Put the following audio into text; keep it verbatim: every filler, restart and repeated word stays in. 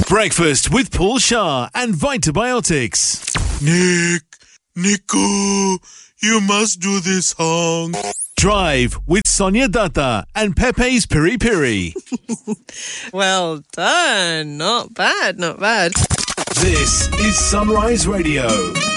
Breakfast with Paul Shah and Vitabiotics. Nick, Nico, you must do this song. Drive with Sonia Datta and Pepe's Piri Piri. Well done. Not bad, not bad. This is Sunrise Radio.